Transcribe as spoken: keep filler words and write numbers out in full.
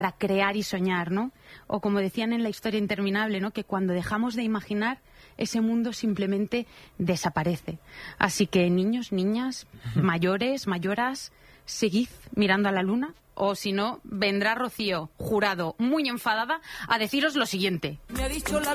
para crear y soñar, ¿no? O como decían en La historia interminable, ¿no? Que cuando dejamos de imaginar, ese mundo simplemente desaparece. Así que niños, niñas, mayores, mayoras, seguid mirando a la luna, o si no, vendrá Rocío Jurado muy enfadada a deciros lo siguiente. Me ha dicho la